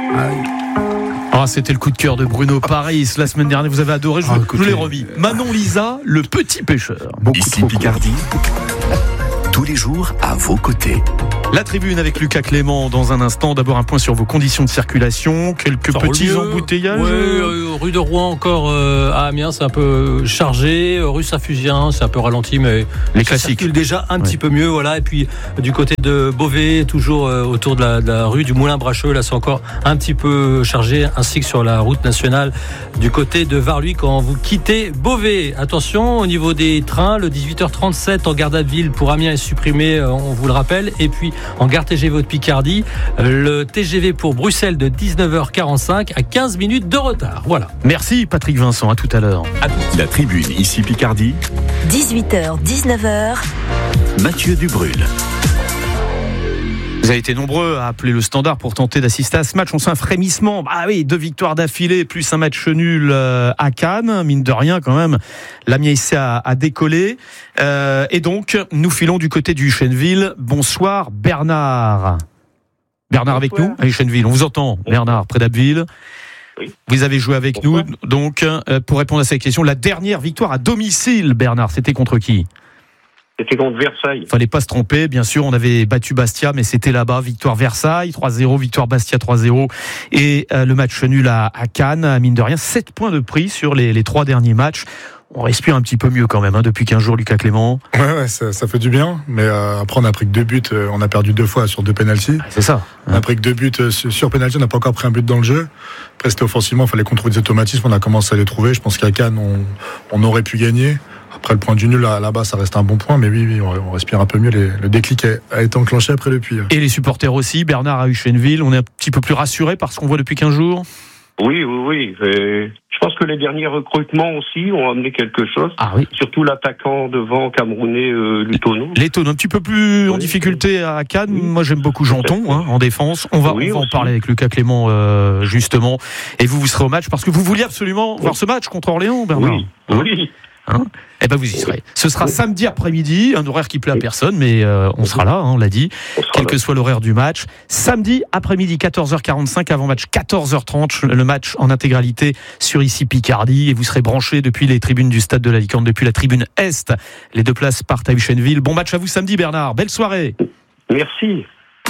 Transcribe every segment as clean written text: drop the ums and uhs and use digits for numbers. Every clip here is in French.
Ah, c'était le coup de cœur de Bruno Paris la semaine dernière. Vous avez adoré, je vous l'ai remis. Manon Lisa, le petit pêcheur. Beaucoup ici trop Picardie. Tous les jours à vos côtés. La tribune avec Lucas Clément dans un instant. D'abord un point sur vos conditions de circulation. Quelques petits embouteillages. Rue de Rouen encore à Amiens, c'est un peu chargé. Rue Saint-Fusien, c'est un peu ralenti, mais les ça classiques. circule déjà un petit peu mieux. Voilà. Et puis du côté de Beauvais, toujours autour de la rue du Moulin-Bracheux, là c'est encore un petit peu chargé, ainsi que sur la route nationale du côté de Varluy quand vous quittez Beauvais. Attention au niveau des trains, le 18h37 en gare d'Abbeville pour Amiens est supprimé, on vous le rappelle. Et puis en gare TGV de Picardie, le TGV pour Bruxelles de 19h45 à 15 minutes de retard. Voilà. Merci Patrick Vincent, à tout à l'heure. La tribune ici Picardie. 18h, 19h. Mathieu Dubrul. Vous avez été nombreux à appeler le standard pour tenter d'assister à ce match. On sent un frémissement. Ah oui, 2 victoires d'affilée, plus un match nul à Cannes. Mine de rien, quand même, l'Amiens SC a décollé. Et donc, nous filons du côté du Chêneville. Bonsoir, Bernard. Bernard avec nous à Chêneville. On vous entend, Bernard, près d'Abbeville. Oui. Vous avez joué avec nous. Donc, pour répondre à cette question, la dernière victoire à domicile, Bernard, c'était contre qui ? C'était contre Versailles. Fallait pas se tromper, bien sûr, on avait battu Bastia, mais c'était là-bas, victoire Versailles, 3-0, victoire Bastia 3-0, et le match nul à Cannes, mine de rien, 7 points de prix sur les 3 derniers matchs. On respire un petit peu mieux quand même, depuis 15 jours, Lucas Clément. Ouais, ça fait du bien, mais après on a pris que 2 buts, on a perdu 2 fois sur 2 pénaltys. C'est ça. On a pris que 2 buts sur pénalty, on n'a pas encore pris un but dans le jeu. Après c'était offensivement, il fallait qu'on trouve des automatismes, on a commencé à les trouver. Je pense qu'à Cannes, on aurait pu gagner. Après le point du nul là-bas, ça reste un bon point, mais oui, on respire un peu mieux. Le déclic a été enclenché après le puits. Et les supporters aussi, Bernard à Chêneville, on est un petit peu plus rassurés par ce qu'on voit depuis 15 jours. Oui. Je pense que les derniers recrutements aussi ont amené quelque chose. Ah oui. Surtout l'attaquant devant camerounais Lutono. Letonno, un petit peu plus en difficulté à Cannes. Oui. Moi, j'aime beaucoup Janton en défense. On va en parler avec Lucas Clément justement. Et vous serez au match parce que vous vouliez absolument voir ce match contre Orléans, Bernard. Oui. Eh ben vous y serez. Ce sera samedi après-midi, un horaire qui plaît à personne, mais on sera là, on l'a dit, quel que soit l'horaire du match. Samedi après-midi, 14h45, avant match 14h30, le match en intégralité sur ici Picardie, et vous serez branchés depuis les tribunes du stade de la Licorne, depuis la tribune Est. Les 2 places partent à Chêneville. Bon match à vous samedi, Bernard. Belle soirée. Merci.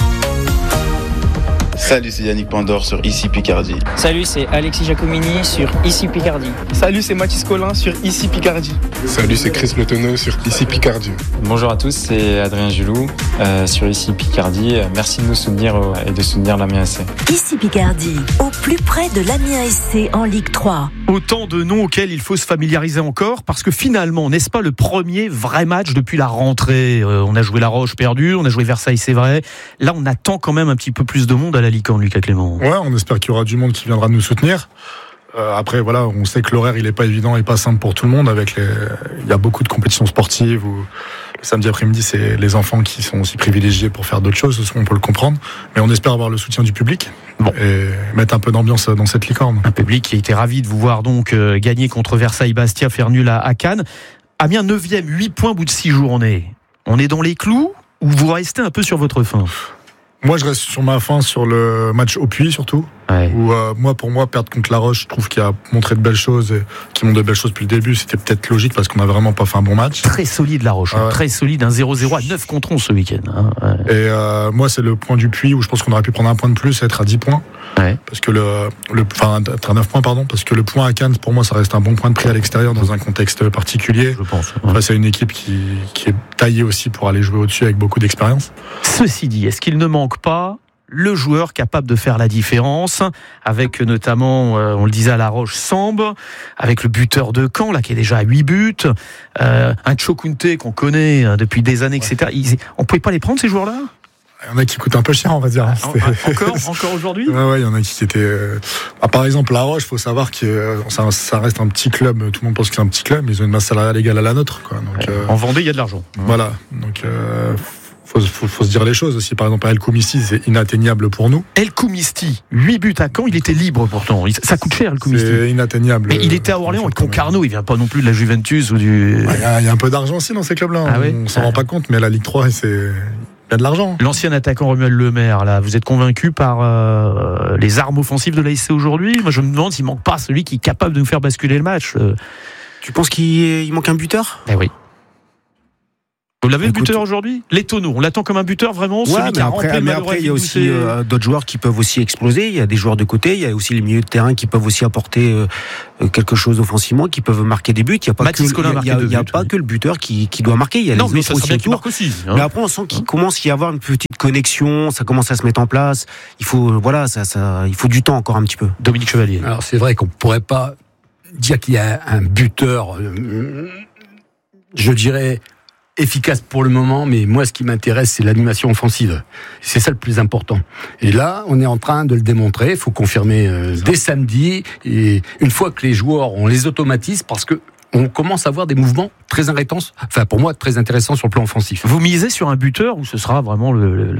Salut, c'est Yannick Pandore sur Ici Picardie. Salut, c'est Alexis Giacomini sur Ici Picardie. Salut, c'est Mathis Collin sur Ici Picardie. Salut, c'est Chris Letonneau sur Ici Picardie. Bonjour à tous, c'est Adrien Gilou sur Ici Picardie. Merci de nous soutenir et de soutenir l'Amiens SC. Ici Picardie, au plus près de l'Amiens SC en Ligue 3. Autant de noms auxquels il faut se familiariser encore, parce que finalement, n'est-ce pas le premier vrai match depuis la rentrée ? On a joué La Roche perdue, on a joué Versailles, c'est vrai. Là, on attend quand même un petit peu plus de monde à la Licorne, Lucas Clément. Ouais, on espère qu'il y aura du monde qui viendra nous soutenir. Après, voilà, on sait que l'horaire, il n'est pas évident et pas simple pour tout le monde. Il y a beaucoup de compétitions sportives où le samedi après-midi, c'est les enfants qui sont aussi privilégiés pour faire d'autres choses. On peut le comprendre. Mais on espère avoir le soutien du public et mettre un peu d'ambiance dans cette licorne. Un public qui a été ravi de vous voir donc gagner contre Versailles-Bastia, faire nul à Cannes. Amiens 9e, 8 points au bout de 6 journées. On est dans les clous ou vous restez un peu sur votre faim ? Moi, je reste sur ma fin sur le match au puits, surtout. Ouais. Où, pour moi, perdre contre La Roche, je trouve qu'il a montré de belles choses, qui montre de belles choses depuis le début. C'était peut-être logique parce qu'on n'a vraiment pas fait un bon match. Très solide, La Roche. Très solide, un 0-0 à 9 contre 11 ce week-end. Et moi, c'est le point du puits où je pense qu'on aurait pu prendre un point de plus, être à 10 points. Ouais. Parce que être à 9 points, pardon. Parce que le point à Cannes, pour moi, ça reste un bon point de prix à l'extérieur dans un contexte particulier. Je pense. Après, c'est une équipe qui est taillée aussi pour aller jouer au-dessus avec beaucoup d'expérience. Ceci dit, est-ce qu'il ne manque pas le joueur capable de faire la différence, avec notamment, on le disait à La Roche, Samb, avec le buteur de Caen, là, qui est déjà à 8 buts, un Chokunte qu'on connaît depuis des années, etc. On ne pouvait pas les prendre, ces joueurs-là ? Il y en a qui coûtent un peu cher, on va dire. Encore aujourd'hui ? Ouais, il y en a qui étaient... par exemple, La Roche, il faut savoir que ça reste un petit club, tout le monde pense que c'est un petit club, mais ils ont une masse salariale égale à la nôtre. Quoi. Donc, en Vendée, il y a de l'argent. Voilà, donc... Faut se dire les choses aussi. Par exemple, El Khoumisti, c'est inatteignable pour nous. El Khoumisti, 8 buts à Caen, il était libre pourtant. Ça coûte cher, El Khoumisti. C'est inatteignable. Mais il était à Orléans avec Concarneau, il vient pas non plus de la Juventus ou du... Il y a un peu d'argent aussi dans ces clubs-là. Ah oui. On s'en rend pas compte, mais la Ligue 3, Il y a de l'argent. L'ancien attaquant Romuald Lemaire, là, vous êtes convaincu par les armes offensives de l'ASC aujourd'hui ? Moi, je me demande s'il manque pas celui qui est capable de nous faire basculer le match. Tu penses qu'il manque un buteur ? Eh oui. Vous l'avez le buteur aujourd'hui ? Letono, on l'attend comme un buteur vraiment, celui qui a rempli le Malheureux. Après, il y a aussi d'autres joueurs qui peuvent aussi exploser. Il y a des joueurs de côté, il y a aussi les milieux de terrain qui peuvent aussi apporter quelque chose offensivement, qui peuvent marquer des buts. Il n'y a pas que le buteur qui doit marquer. Il y a les autres aussi autour. Mais après, on sent qu'il commence à y avoir une petite connexion. Ça commence à se mettre en place. Il faut du temps encore un petit peu. Dominique Chevalier. Alors c'est vrai qu'on ne pourrait pas dire qu'il y a un buteur, je dirais, efficace pour le moment, mais moi ce qui m'intéresse c'est l'animation offensive. C'est ça le plus important. Et là, on est en train de le démontrer, il faut confirmer dès samedi, et une fois que les joueurs ont les automatismes, parce que on commence à avoir des mouvements très intéressants, enfin pour moi très intéressants sur le plan offensif. Vous misez sur un buteur ou ce sera vraiment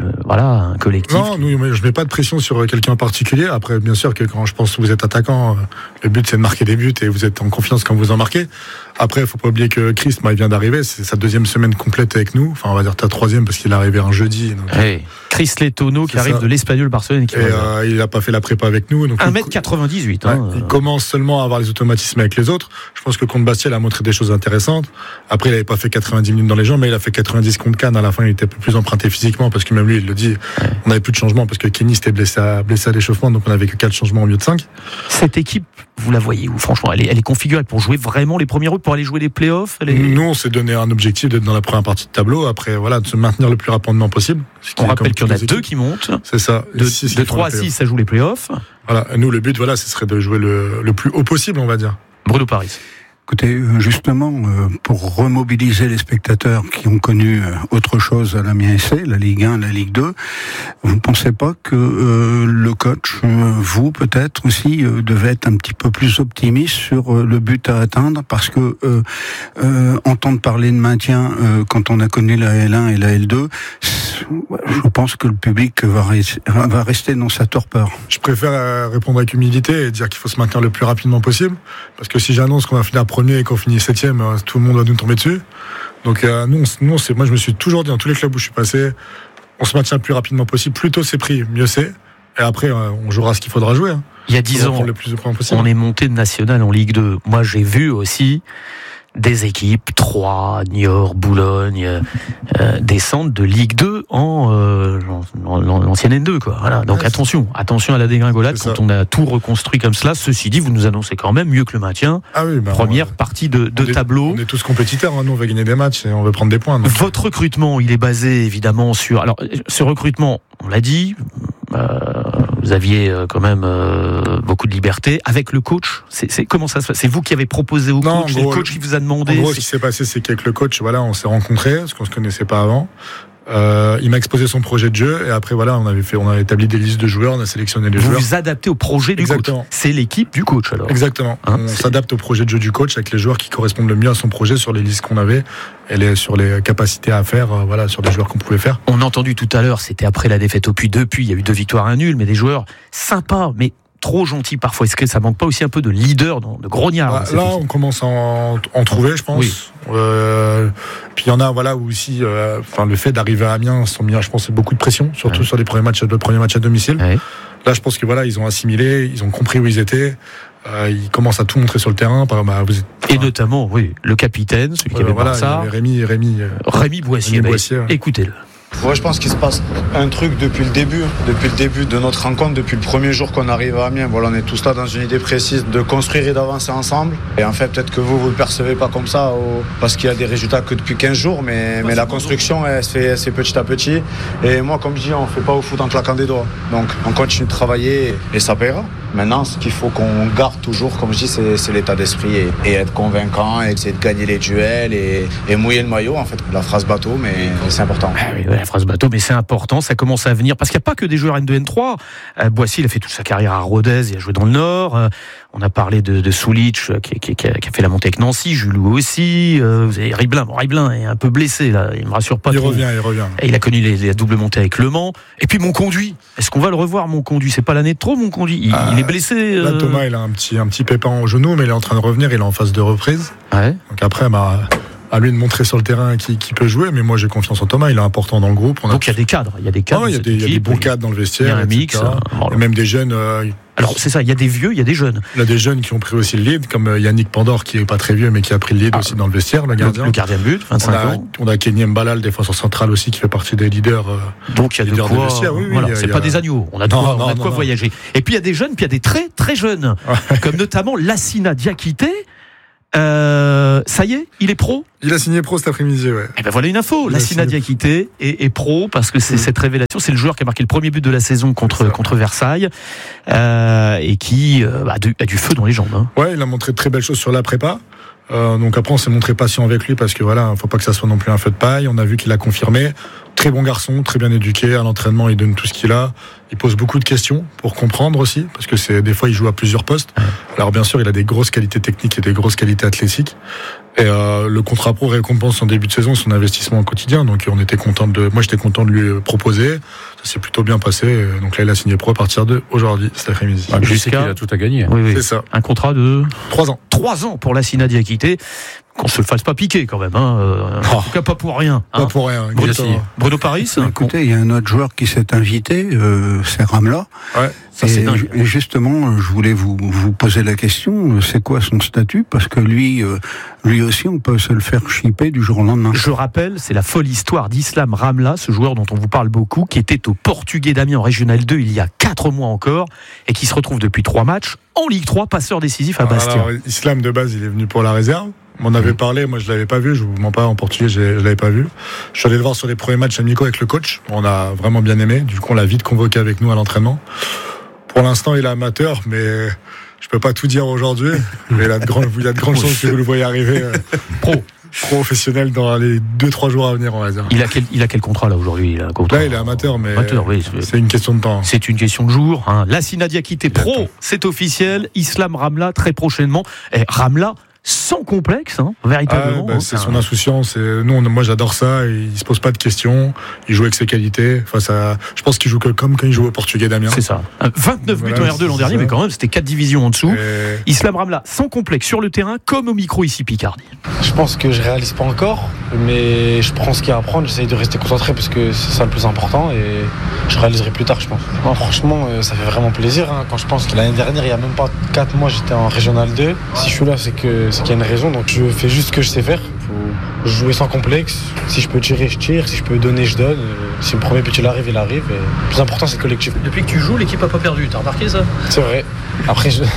un collectif ? Non, je mets pas de pression sur quelqu'un en particulier. Après, bien sûr que quand je pense que vous êtes attaquant, le but c'est de marquer des buts et vous êtes en confiance quand vous en marquez. Après, il faut pas oublier que Chris, il vient d'arriver, c'est sa 2e semaine complète avec nous. Enfin, on va dire ta 3e parce qu'il est arrivé un jeudi. Donc, Chris Letono qui arrive de l'Espagnol Barcelone. Il a pas fait la prépa avec nous. Donc 1m98. Il commence seulement à avoir les automatismes avec les autres. Je pense que contre Bastia, il a montré des choses intéressantes. Après, il n'avait pas fait 90 minutes dans les jambes, mais il a fait 90 contre Cannes. À la fin, il était un peu plus emprunté physiquement parce que même lui, il le dit, on n'avait plus de changement parce que Kenny s'était blessé à l'échauffement, donc on n'avait que 4 changements au lieu de 5. Cette équipe, vous la voyez où ? Franchement, elle est configurée pour jouer vraiment les premiers rôles, pour aller jouer les playoffs. Nous, on s'est donné un objectif d'être dans la première partie de tableau. Après, voilà, de se maintenir le plus rapidement possible. On rappelle qu'il y en a 2 qui montent. C'est ça. De 3 à 6, ça joue les playoffs. Voilà. Et nous, le but, ce serait de jouer le plus haut possible, on va dire. Bruno Paris. Écoutez, justement, pour remobiliser les spectateurs qui ont connu autre chose à l'Amiens SC, la Ligue 1, la Ligue 2, vous ne pensez pas que le coach, vous peut-être aussi, devez être un petit peu plus optimiste sur le but à atteindre, parce que entendre parler de maintien quand on a connu la L1 et la L2, je pense que le public va rester dans sa torpeur. Je préfère répondre avec humilité et dire qu'il faut se maintenir le plus rapidement possible, parce que si j'annonce qu'on va finir premier et qu'on finit 7e, tout le monde va nous tomber dessus. Donc moi je me suis toujours dit dans tous les clubs où je suis passé, on se maintient le plus rapidement possible, plus tôt c'est pris, mieux c'est, et après on jouera ce qu'il faudra jouer. Il y a 10 ans, on est monté de national en Ligue 2. Moi j'ai vu aussi des équipes, Troyes, Niort, Boulogne, descendent de Ligue 2 en l'ancienne N2, quoi. Voilà. Donc attention à la dégringolade quand on a tout reconstruit comme cela. Ceci dit, vous nous annoncez quand même mieux que le maintien. Première partie de tableau. On est tous compétiteurs, nous on veut gagner des matchs et on veut prendre des points. Donc. Votre recrutement, il est basé évidemment sur... Alors, ce recrutement, on l'a dit, vous aviez quand même beaucoup de liberté. Avec le coach, comment ça se passe ? C'est vous qui avez proposé au coach, c'est le coach qui vous a demandé. En gros, ce qui s'est passé, c'est qu'avec le coach, on s'est rencontrés, parce qu'on se connaissait pas avant. Il m'a exposé son projet de jeu et après on a établi des listes de joueurs, on a sélectionné les joueurs. Vous vous adaptez au projet du coach. C'est l'équipe du coach alors. Exactement. On s'adapte au projet de jeu du coach avec les joueurs qui correspondent le mieux à son projet sur les listes qu'on avait et sur les capacités à faire, sur des joueurs qu'on pouvait faire. On a entendu tout à l'heure, c'était après la défaite au Puy. Depuis, il y a eu 2 victoires, 1 nul, mais des joueurs sympas, mais trop gentil parfois. Est-ce que ça manque pas aussi un peu de leader, de grognard? Là, on commence à en trouver, je pense. Oui. Puis il y en a, où aussi, le fait d'arriver à Amiens, je pense, c'est beaucoup de pression, surtout sur les premiers matchs à domicile. Ouais. Là, je pense que ils ont assimilé, ils ont compris où ils étaient. Ils commencent à tout montrer sur le terrain. Et notamment, le capitaine, celui qui avait Barça. Rémi Boissier. Écoutez-le. Ouais, je pense qu'il se passe un truc depuis le début de notre rencontre, depuis le premier jour qu'on arrive à Amiens. On est tous là dans une idée précise de construire et d'avancer ensemble. Et en fait, peut-être que vous le percevez pas comme ça, parce qu'il y a des résultats que depuis 15 jours, mais la construction, elle se fait petit à petit. Et moi, comme je dis, on fait pas au foot en claquant des doigts. Donc, on continue de travailler et ça paiera. Maintenant, ce qu'il faut qu'on garde toujours, comme je dis, c'est l'état d'esprit et être convaincant, et essayer de gagner les duels et mouiller le maillot. En fait, la phrase bateau, mais c'est important. La phrase bateau, mais c'est important, ça commence à venir, parce qu'il n'y a pas que des joueurs N2, N3. Boissy, il a fait toute sa carrière à Rodez, il a joué dans le Nord. On a parlé de Soulic, qui a fait la montée avec Nancy, Julou aussi. Vous avez Riblin est un peu blessé, là, il me rassure pas trop. Il revient. Et il a connu la double montée avec Le Mans. Et puis Monconduit, est-ce qu'on va le revoir, Monconduit? C'est pas l'année de trop, Monconduit. Il est blessé. Là, Thomas, il a un petit pépin au genou, mais il est en train de revenir, il est en phase de reprise. Ouais. Donc après, à lui de montrer sur le terrain qui peut jouer, mais moi j'ai confiance en Thomas, il est important dans le groupe. Donc il y a des cadres, il y a des bons cadres dans le vestiaire, il y a un mix, et même des jeunes. Alors c'est ça, il y a des vieux, il y a des jeunes. Il y a des jeunes qui ont pris aussi le lead, comme Yannick Pandor qui est pas très vieux mais qui a pris le lead aussi dans le vestiaire, le gardien. Le gardien de but, 25 ans. On a Kenny Mbala, le défenseur central aussi qui fait partie des leaders. Donc il y a de quoi. Vestiaire. Oui, voilà, c'est pas des agneaux. On a de quoi voyager. Et puis il y a des jeunes, puis il y a des très très jeunes, comme notamment Lassina Diakité. Ça y est, il est pro. Il a signé pro cet après-midi, ouais. Et ben voilà une info. Lassina Diakité est pro parce que c'est cette révélation. C'est le joueur qui a marqué le premier but de la saison contre Versailles et qui a du feu dans les jambes. Hein. Ouais, il a montré de très belles choses sur la prépa. Donc après, on s'est montré patient avec lui parce que voilà, faut pas que ça soit non plus un feu de paille. On a vu qu'il a confirmé. Très bon garçon, très bien éduqué. À l'entraînement, il donne tout ce qu'il a. Il pose beaucoup de questions pour comprendre aussi, parce que des fois, il joue à plusieurs postes. Alors bien sûr, il a des grosses qualités techniques et des grosses qualités athlétiques. Et le contrat pro récompense en début de saison son investissement au quotidien. Donc moi, j'étais content de lui proposer. Ça s'est plutôt bien passé. Donc là, il a signé pro à partir d'aujourd'hui, cet après-midi. Jusqu'à il a tout à gagner. Oui. C'est ça. Un contrat de 3 ans. 3 ans pour Lassina Diakité. Qu'on se le fasse pas piquer quand même. En tout cas, pas pour rien. Pas pour rien. Bruno Paris. Écoutez, il y a un autre joueur qui s'est invité, c'est Ramla. Ouais. Ça, c'est dingue. Et justement, je voulais vous poser la question, c'est quoi son statut? Parce que lui aussi, on peut se le faire chipper du jour au lendemain. Je rappelle, c'est la folle histoire d'Islam Ramla, ce joueur dont on vous parle beaucoup, qui était au Portugais d'Amiens en Régional 2 il y a 4 mois encore, et qui se retrouve depuis 3 matchs en Ligue 3, passeur décisif à Bastia. Alors, Islam, de base, il est venu pour la réserve. On en avait parlé, moi je l'avais pas vu, je vous mens pas, en portugais je l'avais pas vu. Je suis allé le voir sur les premiers matchs amicaux avec le coach, on a vraiment bien aimé, du coup on l'a vite convoqué avec nous à l'entraînement. Pour l'instant il est amateur, mais je peux pas tout dire aujourd'hui, mais il y a de grandes chances que vous le voyez arriver professionnel dans les 2-3 jours à venir, on va dire. Il a quel contrat là aujourd'hui? Là il est amateur, mais oui, c'est une question de temps. C'est une question de jour. Lassina Diakité pro, c'est officiel. Islam Ramla très prochainement. Et Ramla sans complexe, véritablement. C'est son insouciance. Moi, j'adore ça. Il se pose pas de questions. Il joue avec ses qualités. Je pense qu'il joue comme quand il joue au Portugais d'Amiens. C'est ça. 29 buts en R2 l'an dernier, mais quand même, c'était 4 divisions en dessous. Islam Ramla, sans complexe sur le terrain, comme au micro ici Picardie. Je pense que je réalise pas encore, mais je prends ce qu'il y a à apprendre. J'essaye de rester concentré parce que c'est ça le plus important et je réaliserai plus tard, je pense. Non, franchement, ça fait vraiment plaisir. Quand je pense que l'année dernière, il y a même pas 4 mois, j'étais en Régional 2. Si je suis là, c'est qu'il y a une raison, donc je fais juste ce que je sais faire. Faut jouer sans complexe. Si je peux tirer, je tire. Si je peux donner, je donne. Si le premier but il arrive. Et le plus important, c'est le collectif. Depuis que tu joues, l'équipe n'a pas perdu. T'as remarqué ça? C'est vrai. Après, je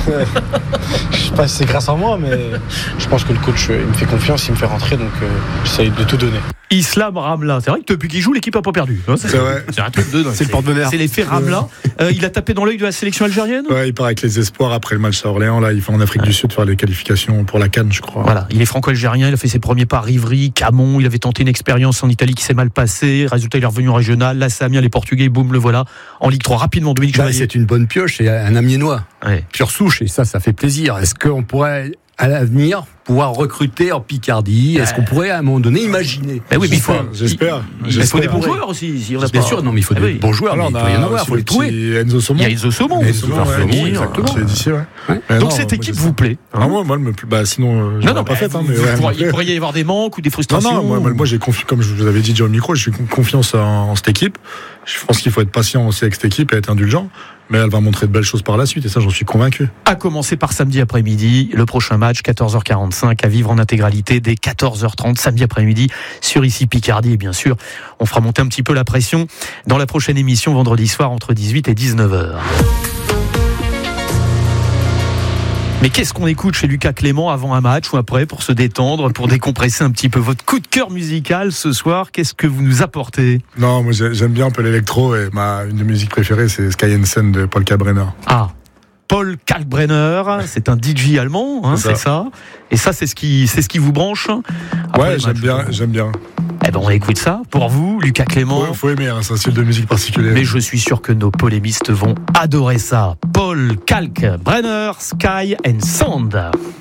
sais pas si c'est grâce à moi, mais je pense que le coach il me fait confiance, il me fait rentrer, donc j'essaye de tout donner. Islam Ramla, c'est vrai que depuis qu'il joue, l'équipe n'a pas perdu. C'est vrai. C'est un truc de dingue. C'est le porte-bonheur. C'est l'effet Ramla. Il a tapé dans l'œil de la sélection algérienne. Ouais, il part avec les espoirs après le match à Orléans. Là, il fait en Afrique du Sud faire les qualifications pour la CAN, je crois. Voilà, il est franco-algérien. Il a fait ses premiers pas à Rivry, Camon. Il avait tenté une expérience en Italie qui s'est mal passée. Résultat, il est revenu en régional. Là, c'est Amiens, les Portugais. Boum, le voilà en Ligue 3 rapidement. Dominique Chevalier. C'est une bonne pioche. C'est un Amiénois. Pure souche, et ça fait plaisir. Est-ce qu'on pourrait à l'avenir pouvoir recruter en Picardie? Est-ce qu'on pourrait à un moment donné imaginer? Oui, mais j'espère. Il faut des bons joueurs aussi. Bien sûr, non, mais il faut des bons joueurs. Il doit y en avoir, il faut les trouver. Enzo Saumon. Il y a Enzo Saumon. Exactement. C'est d'ici, donc cette équipe vous plaît? Moi, sinon, je l'aurais pas faite. Il pourrait y avoir des manques ou des frustrations? Non, moi, j'ai confiance, comme je vous avais dit déjà au micro, j'ai confiance en cette équipe. Je pense qu'il faut être patient aussi avec cette équipe et être indulgent. Mais elle va montrer de belles choses par la suite, et ça, j'en suis convaincu. À commencer par samedi après-midi, le prochain match, 14h45, à vivre en intégralité dès 14h30, samedi après-midi, sur ici Picardie. Et bien sûr, on fera monter un petit peu la pression dans la prochaine émission, vendredi soir, entre 18 et 19h. Mais qu'est-ce qu'on écoute chez Lucas Clément avant un match ou après pour se détendre, pour décompresser un petit peu? Votre coup de cœur musical ce soir, qu'est-ce que vous nous apportez? Non, moi j'aime bien un peu l'électro et une de mes musiques préférées c'est Sky and Sun de Paul Kalkbrenner. Ah, Paul Kalkbrenner, c'est un DJ allemand, c'est ça. Et ça, c'est ce qui vous branche? Ouais, j'aime bien. Eh ben, on écoute ça pour vous, Lucas Clément. Faut aimer, c'est un style de musique particulier. Mais je suis sûr que nos polémistes vont adorer ça. Paul Kalkbrenner, Sky and Sound.